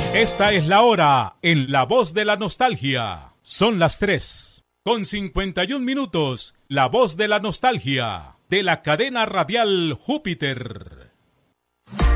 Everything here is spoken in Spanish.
Esta es la hora en La Voz de la Nostalgia. Son las 3:51. La Voz de la Nostalgia de la cadena radial Júpiter.